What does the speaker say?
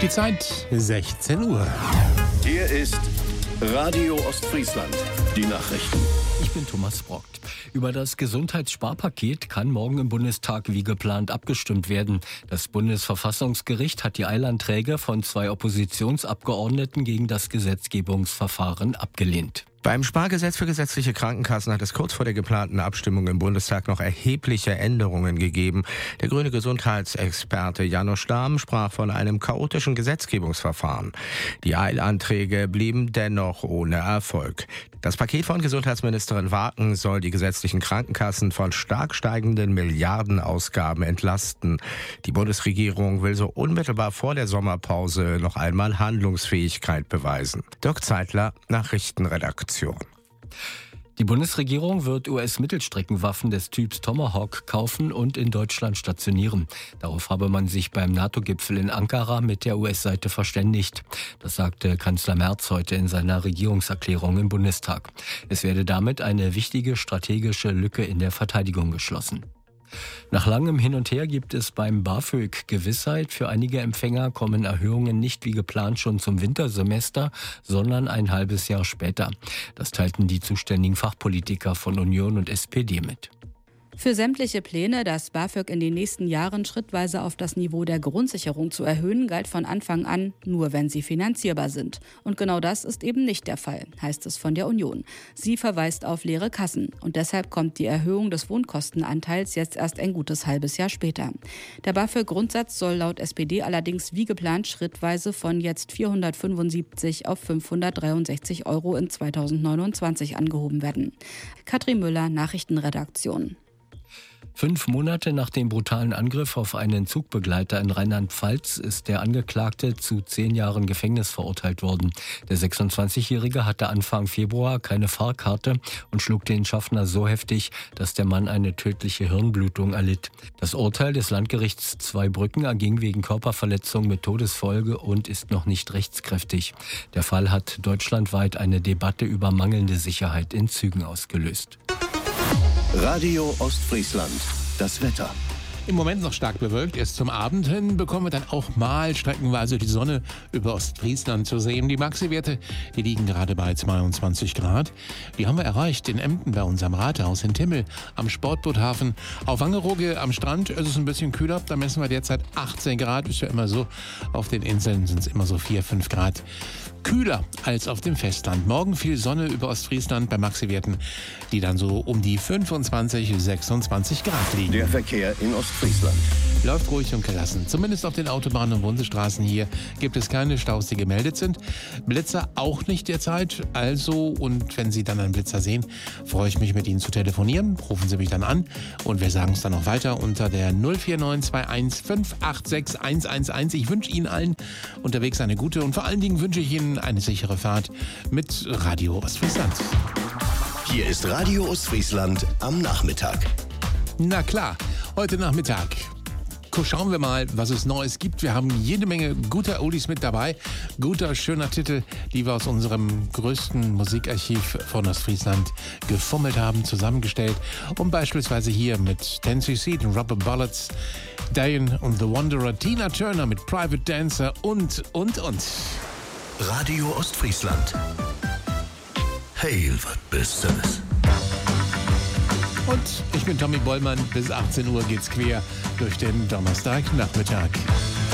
Die Zeit 16 Uhr. Hier ist Radio Ostfriesland. Die Nachrichten. Ich bin Thomas Brockt. Über das Gesundheitssparpaket kann morgen im Bundestag wie geplant abgestimmt werden. Das Bundesverfassungsgericht hat die Eilanträge von 2 Oppositionsabgeordneten gegen das Gesetzgebungsverfahren abgelehnt. Beim Spargesetz für gesetzliche Krankenkassen hat es kurz vor der geplanten Abstimmung im Bundestag noch erhebliche Änderungen gegeben. Der grüne Gesundheitsexperte Janusz Stamm sprach von einem chaotischen Gesetzgebungsverfahren. Die Eilanträge blieben dennoch ohne Erfolg. Das Paket von Gesundheitsministerin Waken soll die gesetzlichen Krankenkassen von stark steigenden Milliardenausgaben entlasten. Die Bundesregierung will so unmittelbar vor der Sommerpause noch einmal Handlungsfähigkeit beweisen. Dirk Zeitler, Nachrichtenredaktion. Die Bundesregierung wird US-Mittelstreckenwaffen des Typs Tomahawk kaufen und in Deutschland stationieren. Darauf habe man sich beim NATO-Gipfel in Ankara mit der US-Seite verständigt. Das sagte Kanzler Merz heute in seiner Regierungserklärung im Bundestag. Es werde damit eine wichtige strategische Lücke in der Verteidigung geschlossen. Nach langem Hin und Her gibt es beim BAföG Gewissheit. Für einige Empfänger kommen Erhöhungen nicht wie geplant schon zum Wintersemester, sondern ein halbes Jahr später. Das teilten die zuständigen Fachpolitiker von Union und SPD mit. Für sämtliche Pläne, das BAföG in den nächsten Jahren schrittweise auf das Niveau der Grundsicherung zu erhöhen, galt von Anfang an, nur wenn sie finanzierbar sind. Und genau das ist eben nicht der Fall, heißt es von der Union. Sie verweist auf leere Kassen und deshalb kommt die Erhöhung des Wohnkostenanteils jetzt erst ein gutes halbes Jahr später. Der BAföG-Grundsatz soll laut SPD allerdings wie geplant schrittweise von jetzt 475 auf 563 € in 2029 angehoben werden. Katrin Müller, Nachrichtenredaktion. 5 Monate nach dem brutalen Angriff auf einen Zugbegleiter in Rheinland-Pfalz ist der Angeklagte zu 10 Jahren Gefängnis verurteilt worden. Der 26-Jährige hatte Anfang Februar keine Fahrkarte und schlug den Schaffner so heftig, dass der Mann eine tödliche Hirnblutung erlitt. Das Urteil des Landgerichts Zweibrücken erging wegen Körperverletzung mit Todesfolge und ist noch nicht rechtskräftig. Der Fall hat deutschlandweit eine Debatte über mangelnde Sicherheit in Zügen ausgelöst. Radio Ostfriesland. Das Wetter. Im Moment noch stark bewölkt. Erst zum Abend hin bekommen wir dann auch mal streckenweise die Sonne über Ostfriesland zu sehen. Die Maxi-Werte, die liegen gerade bei 22 Grad. Die haben wir erreicht in Emden bei unserem Rathaus, in Timmel, am Sportboothafen. Auf Wangerooge am Strand ist es ein bisschen kühler. Da messen wir derzeit 18 Grad. Ist ja immer so. Auf den Inseln sind es immer so 4, 5 Grad. Kühler als auf dem Festland. Morgen viel Sonne über Ostfriesland bei Maxi-Werten, die dann so um die 25, 26 Grad liegen. Der Verkehr in Ostfriesland Läuft ruhig und gelassen. Zumindest auf den Autobahnen und Bundesstraßen hier gibt es keine Staus, die gemeldet sind. Blitzer auch nicht derzeit. Also, und wenn Sie dann einen Blitzer sehen, freue ich mich, mit Ihnen zu telefonieren. Rufen Sie mich dann an und wir sagen es dann noch weiter unter der 04921 586 111. Ich wünsche Ihnen allen unterwegs eine gute und vor allen Dingen wünsche ich Ihnen eine sichere Fahrt mit Radio Ostfriesland. Hier ist Radio Ostfriesland am Nachmittag. Na klar, heute Nachmittag schauen wir mal, was es Neues gibt. Wir haben jede Menge guter Oldies mit dabei. Guter, schöner Titel, die wir aus unserem größten Musikarchiv von Ostfriesland gefummelt haben, zusammengestellt. Und beispielsweise hier mit 10cc, den Rubber Bullets, Diane und The Wanderer, Tina Turner mit Private Dancer und. Radio Ostfriesland. Hey, was bist du? Und ich bin Tommy Bollmann. Bis 18 Uhr geht's quer durch den Donnerstagnachmittag.